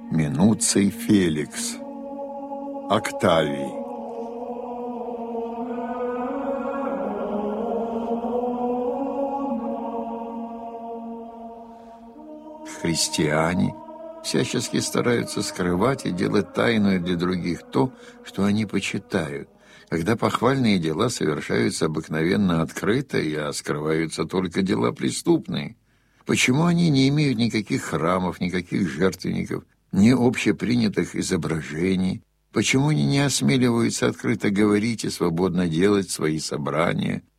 Минуций Феликс. Октавий. Христиане всячески стараются скрывать и делать тайной для других то, что они почитают, когда похвальные дела совершаются обыкновенно открыто, а скрываются только дела преступные. Почему они не имеют никаких храмов, никаких жертвенников, ни общепринятых изображений? Почему они не осмеливаются открыто говорить и свободно делать свои собрания?